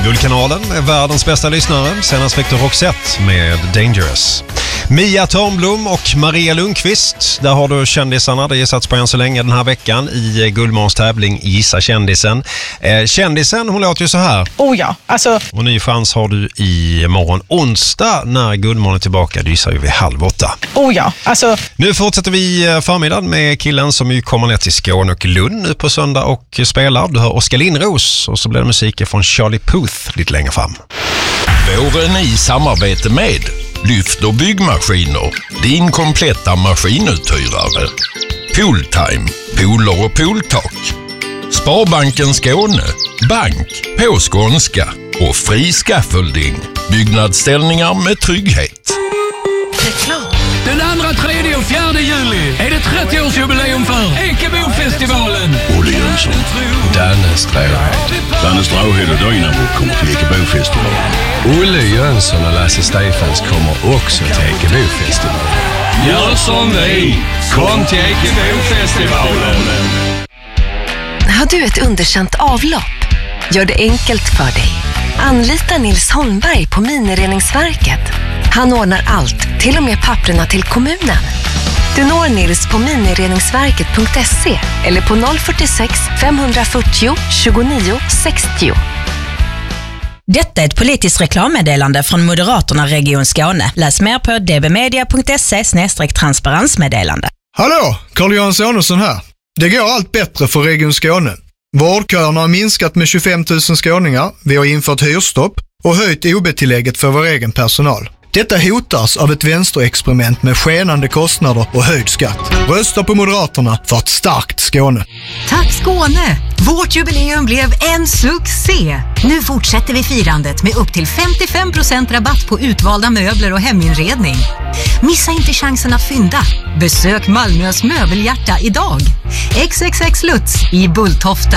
Guldkanalen är världens bästa lyssnare. Senast fick du Roxette med Dangerous. Mia Törnblom och Maria Lundqvist. Där har du kändisarna. Det gissats på än så länge den här veckan i Guldmåns tävling Gissa kändisen. Kändisen, hon låter ju så här. Oh ja, alltså... Och ny chans har du i morgon onsdag när Guldmån är tillbaka. Det gissar ju vid 7:30. Oh ja, alltså... Nu fortsätter vi förmiddagen med killen som ju kommer ner till Skåne och Lund nu på söndag och spelar. Du hör Oskar Lindros och så blir det musik från Charlie Puth lite längre fram. Våren i samarbete med Lyft och byggmaskiner, din kompletta maskinuthyrare. Pooltime, pooler och pooltak. Sparbanken Skåne, bank på skånska och fri scaffolding. Byggnadsställningar med trygghet. Den 2, 3 och 4 juli är det 30-årsjubileum för Ekebofestivalen. Olle Jönsson, Danne Stråhed. Danne Stråhed och Dynamo kommer till Ekebofestivalen. Olle Jönsson och Lasse Stefans kommer också till Ekebofestivalen. Gör som vi, kom till Ekebofestivalen. Har du ett underkänt avlopp? Gör det enkelt för dig. Anlita Nils Holmberg på Minireningsverket. Han ordnar allt, till och med papperna till kommunen. Du når Nils på minireningsverket.se eller på 046 540 29 60. Detta är ett politiskt reklammeddelande från Moderaterna Region Skåne. Läs mer på dbmedia.se/transparensmeddelande. Hallå, Carl-Johan Sonesson här. Det går allt bättre för Region Skåne. Vårdköerna har minskat med 25 000 skåningar. Vi har infört hyrstopp och höjt OB-tillägget för vår egen personal. Detta hotas av ett vänsterexperiment med skenande kostnader och höjd skatt. Rösta på Moderaterna för ett starkt Skåne. Tack Skåne! Vårt jubileum blev en succé! Nu fortsätter vi firandet med upp till 55% rabatt på utvalda möbler och heminredning. Missa inte chansen att fynda. Besök Malmös möbelhjärta idag. XXX Lutz i Bulltofta.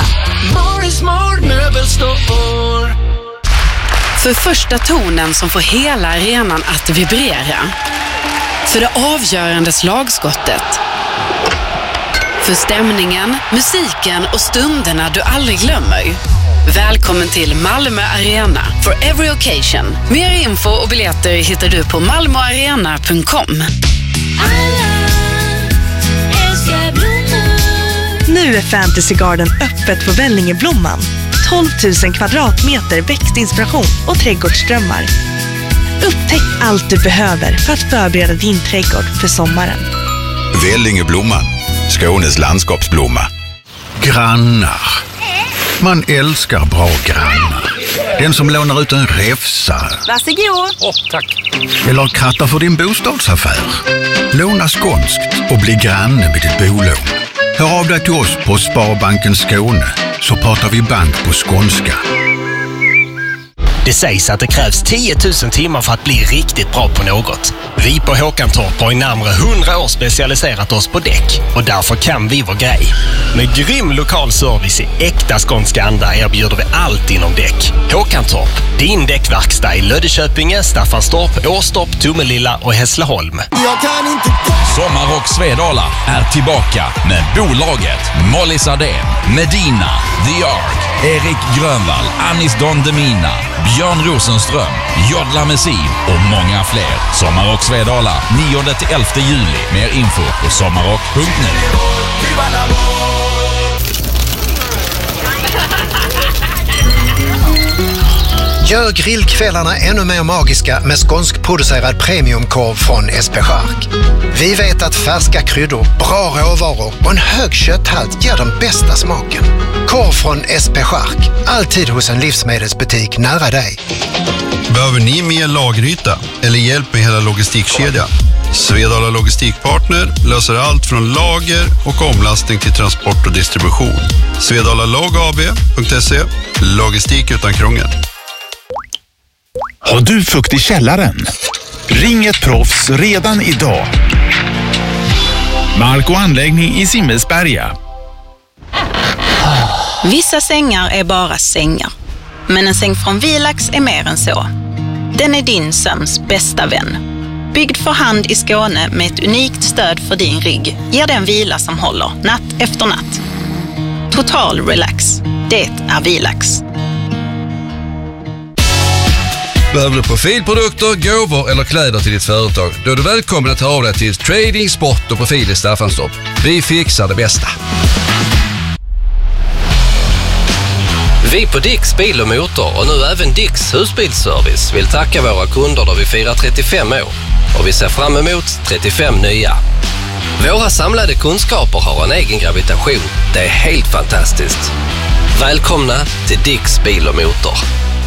För första tonen som får hela arenan att vibrera. För det avgörande slagskottet. För stämningen, musiken och stunderna du aldrig glömmer. Välkommen till Malmö Arena for every occasion. Mer info och biljetter hittar du på malmoarena.com. Nu är Fantasy Garden öppet på Vällingeblomman. 12 000 kvadratmeter växtinspiration och trädgårdsdrömmar. Upptäck allt du behöver för att förbereda din trädgård för sommaren. Vällingeblomman, Skånes landskapsblomma. Grannar. Man älskar bra grannar. Den som lånar ut en räfsa. Varsågod. Tack. Eller krattar för din bostadsaffär. Låna skånskt och bli granne med ditt bolån. Hör av dig till oss på Sparbanken Skåne så pratar vi bank på skånska. Det sägs att det krävs 10 000 timmar för att bli riktigt bra på något. Vi på Håkantorp har i närmare 100 år specialiserat oss på däck och därför kan vi vår grej. Med grym lokal service i äkta skånska anda erbjuder vi allt inom däck. Håkantorp, din däckverkstad i Löddeköpinge, Staffanstorp, Åstorp, Tomelilla och Hässleholm. Sommarrock Svedala är tillbaka med bolaget Molly Sardén, Medina, The Ark, Erik Grönvall, Anis Don Demina, Björn Rosenström, Jodla Messi och många fler. Sommarrock Svedala 9-11 juli. Mer info på sommarrock.nu. Gör grillkvällarna ännu mer magiska med skånskproducerad premiumkorv från SP Chark. Vi vet att färska kryddor, bra råvaror och en hög kötthalt ger den bästa smaken. Korv från SP Chark, alltid hos en livsmedelsbutik nära dig. Behöver ni mer lageryta eller hjälp med hela logistikkedjan? Svedala Logistikpartner löser allt från lager och omlastning till transport och distribution. Svedalalag.ab.se. Logistik utan krångel. Har du fukt i källaren? Ring ett proffs redan idag. Mark och anläggning i Simmelsberga. Vissa sängar är bara sängar. Men en säng från Vilax är mer än så. Den är din sömns bästa vän. Byggd för hand i Skåne med ett unikt stöd för din rygg ger den vila som håller natt efter natt. Total relax. Det är Vilax. Behöver du profilprodukter, gåvor eller kläder till ditt företag? Då är du välkommen att höra av dig till Trading, Sport och Profil i Staffanstorp. Vi fixar det bästa. Vi på Dicks Bil och Motor och nu även Dicks Husbilsservice vill tacka våra kunder då vi firar 35 år. Och vi ser fram emot 35 nya. Våra samlade kunskaper har en egen gravitation. Det är helt fantastiskt. Välkomna till Dicks Bil och Motor.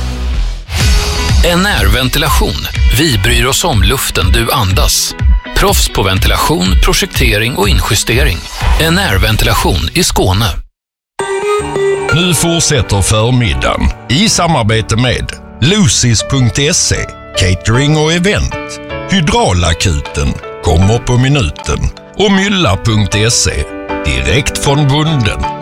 NR Ventilation. Vi bryr oss om luften du andas. Proffs på ventilation, projektering och injustering. NR Ventilation i Skåne. Nu fortsätter förmiddagen i samarbete med Lucis.se, catering och event. Hydraulakuten kommer på minuten och Mylla.se, direkt från bunden.